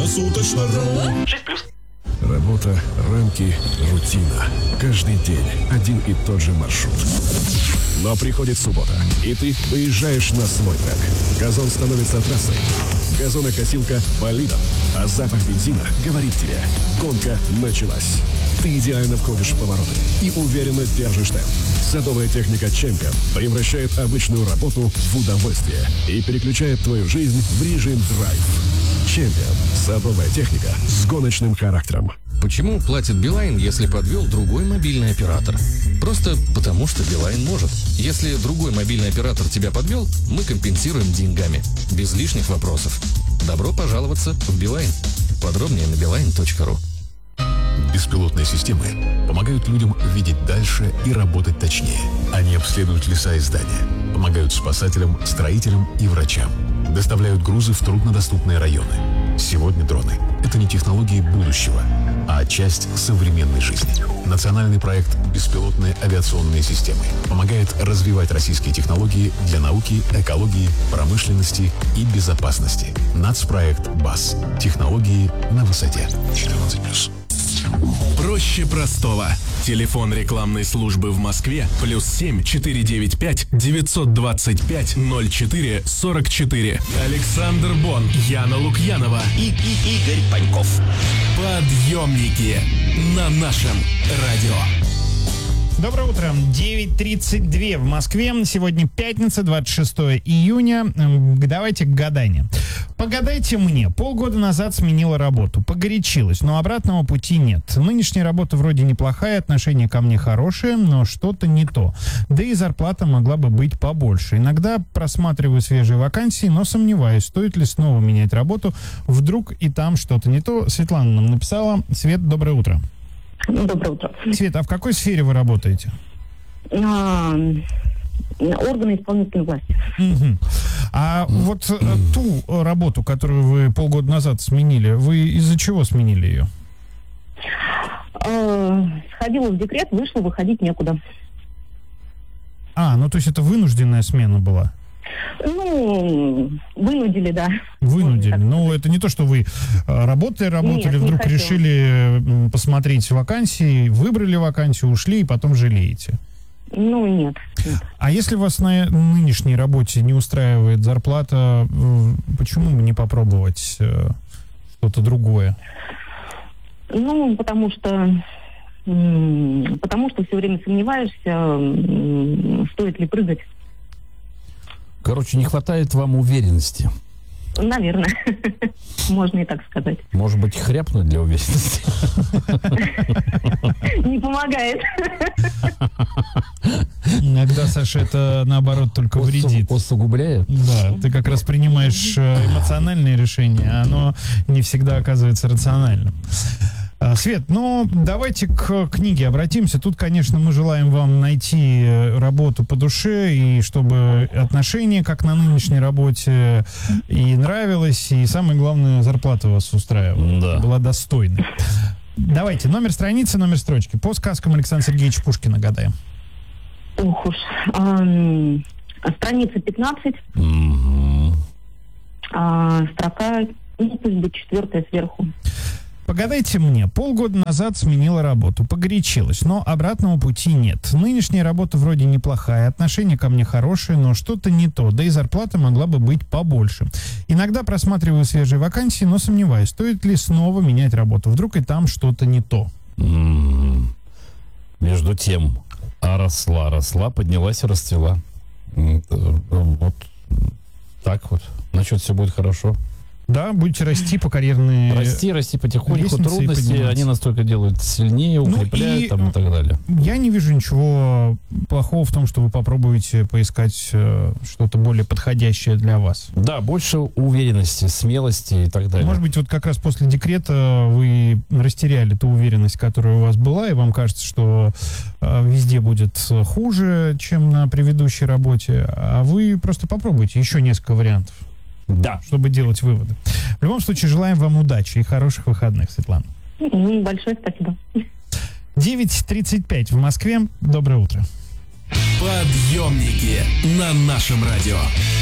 Круглосуточно.ру. 6+. Работа, рамки, рутина. Каждый день один и тот же маршрут. Но приходит суббота, и ты выезжаешь на свой трек. Газон становится трассой. Газонокосилка болидом. А запах бензина говорит тебе: гонка началась. Ты идеально входишь в повороты и уверенно держишь темп. Садовая техника Чемпион превращает обычную работу в удовольствие и переключает твою жизнь в режим драйв. Чемпион. Садовая техника с гоночным характером. Почему платит Билайн, если подвел другой мобильный оператор? Просто потому, что Билайн может. Если другой мобильный оператор тебя подвел, мы компенсируем деньгами. Без лишних вопросов. Добро пожаловаться в Билайн. Подробнее на beeline.ru. Беспилотные системы помогают людям видеть дальше и работать точнее. Они обследуют леса и здания, помогают спасателям, строителям и врачам, доставляют грузы в труднодоступные районы. Сегодня дроны – это не технологии будущего, а часть современной жизни. Национальный проект «Беспилотные авиационные системы» помогает развивать российские технологии для науки, экологии, промышленности и безопасности. Нацпроект БАС. Технологии на высоте. 14+. Проще простого. Телефон рекламной службы в Москве +7 495 925 04 44. Александр Бон, Яна Лукьянова и Игорь Паньков. Подъемники на нашем радио. Доброе утро. 9:32 в Москве. Сегодня пятница, 26 июня. Давайте к гаданию. Погадайте мне. Полгода назад сменила работу. Погорячилась, но обратного пути нет. Нынешняя работа вроде неплохая, отношение ко мне хорошее, но что-то не то. Да и зарплата могла бы быть побольше. Иногда просматриваю свежие вакансии, но сомневаюсь, стоит ли снова менять работу. Вдруг и там что-то не то. Светлана нам написала. Свет, доброе утро. Доброе утро. Свет, а в какой сфере вы работаете? Органы исполнительной власти. Угу. А вот ту работу, которую вы полгода назад сменили, вы из-за чего сменили ее? Сходила в декрет, вышла, выходить некуда. Ну то есть это вынужденная смена была? Вынудили, да. Вынудили. Ну, это не то, что вы работали, Нет, вдруг решили посмотреть вакансии, выбрали вакансию, ушли и потом жалеете. Нет. А если вас на нынешней работе не устраивает зарплата, почему бы не попробовать что-то другое? Потому что все время сомневаешься, стоит ли прыгать. Короче, не хватает вам уверенности. Наверное. Можно и так сказать. Может быть, хряпнуть для уверенности? Не помогает. Иногда, Саша, это наоборот только вредит. Усугубляет? Да, ты как раз принимаешь эмоциональные решения, а оно не всегда оказывается рациональным. Свет, давайте к книге обратимся. Тут, конечно, мы желаем вам найти работу по душе, и чтобы отношение, как на нынешней работе, и нравилось, и самое главное, зарплата вас устраивала, да. Была достойной. Давайте, номер страницы, номер строчки. По сказкам Александра Сергеевича Пушкина гадаем. Ох уж. Страница 15. Строка, пусть будет 4 сверху. Погадайте мне. Полгода назад сменила работу. Погорячилась, но обратного пути нет. Нынешняя работа вроде неплохая, отношение ко мне хорошее, но что-то не то. Да и зарплата могла бы быть побольше. Иногда просматриваю свежие вакансии, но сомневаюсь, стоит ли снова менять работу. Вдруг и там что-то не то. Между тем, росла, поднялась и расцвела. Вот так вот. Значит, все будет хорошо. Да, будете расти по карьерной Расти потихоньку. лестнице, Трудности, они настолько делают сильнее, укрепляют и так далее. Я не вижу ничего плохого в том, что вы попробуете поискать что-то более подходящее для вас. Да, больше уверенности, смелости и так далее. Может быть, вот как раз после декрета вы растеряли ту уверенность, которая у вас была, и вам кажется, что везде будет хуже, чем на предыдущей работе, а вы просто попробуйте еще несколько вариантов. Да. Чтобы делать выводы. В любом случае, желаем вам удачи и хороших выходных, Светлана. Большое спасибо. 9:35 в Москве. Доброе утро. Подъемники на нашем радио.